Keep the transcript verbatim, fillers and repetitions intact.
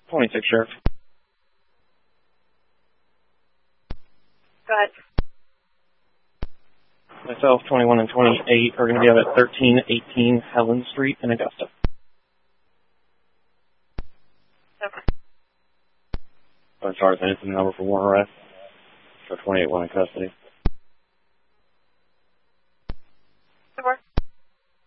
twenty-six, Sheriff. Go ahead. Myself, twenty-one and twenty-eight, are going to be out at thirteen eighteen Helen Street in Augusta. Okay. I'm sorry, I need the number for warrant arrest. So twenty-eight, one in custody.